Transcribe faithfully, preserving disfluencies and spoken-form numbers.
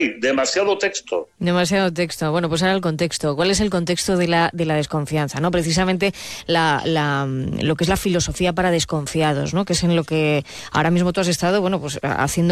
demasiado texto. Demasiado texto. Bueno, pues ahora el contexto. ¿Cuál es el contexto de la de la desconfianza? ¿No? Precisamente la, la, lo que es la filosofía para desconfiados, ¿no? Que es en lo que ahora mismo tú has estado, bueno, pues haciendo